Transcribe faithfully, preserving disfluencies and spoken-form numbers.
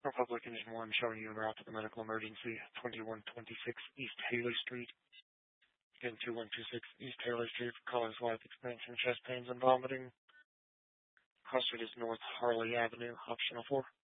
Republic Engine one showing you en route to the medical emergency, twenty-one twenty-six East Haley Street. Again, two one two six East Haley Street for cause life expansion, chest pains, and vomiting. Cross street is North Harley Avenue, optional four.